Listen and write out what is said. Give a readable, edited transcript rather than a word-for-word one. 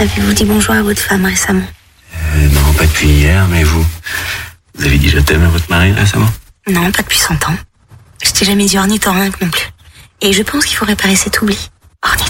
Avez-vous dit bonjour à votre femme récemment? Non, pas depuis hier, mais vous avez dit je t'aime à votre mari récemment? Non, pas depuis 100 ans. Je t'ai jamais dit ornithorynque non plus. Et je pense qu'il faut réparer cet oubli. Ornithorynque.